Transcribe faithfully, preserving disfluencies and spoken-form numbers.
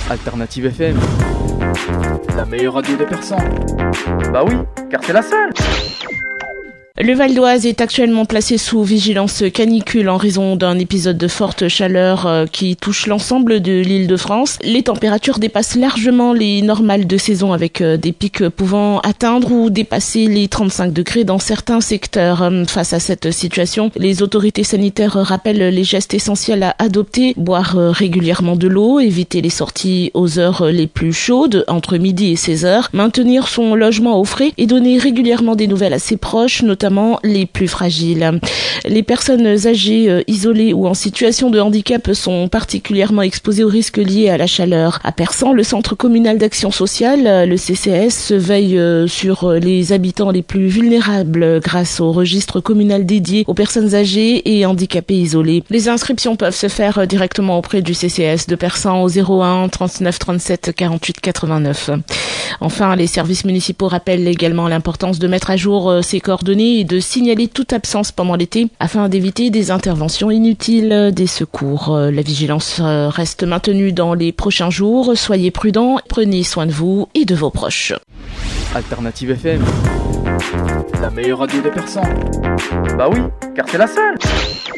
Alternative F M, la meilleure radio de Persan. Bah oui, car c'est la seule. Le Val d'Oise est actuellement placé sous vigilance canicule en raison d'un épisode de forte chaleur euh, qui touche l'ensemble de l'Île-de-France. Les températures dépassent largement les normales de saison avec euh, des pics pouvant atteindre ou dépasser les trente-cinq degrés dans certains secteurs. Face à cette situation, les autorités sanitaires rappellent les gestes essentiels à adopter: boire euh, régulièrement de l'eau, éviter les sorties aux heures les plus chaudes, entre midi et seize heures, maintenir son logement au frais et donner régulièrement des nouvelles à ses proches, notamment notamment les plus fragiles. Les personnes âgées, euh, isolées ou en situation de handicap sont particulièrement exposées aux risques liés à la chaleur. À Persan, le Centre communal d'action sociale, le C C S, veille euh, sur les habitants les plus vulnérables grâce au registre communal dédié aux personnes âgées et handicapées isolées. Les inscriptions peuvent se faire directement auprès du C C S de Persan au zéro un trente-neuf trente-sept quarante-huit quatre-vingt-neuf. Enfin, les services municipaux rappellent également l'importance de mettre à jour euh, ces coordonnées et de signaler toute absence pendant l'été afin d'éviter des interventions inutiles des secours. La vigilance reste maintenue dans les prochains jours. Soyez prudents, prenez soin de vous et de vos proches. Alternative F M, la meilleure radio de Persan. Bah oui, car c'est la seule.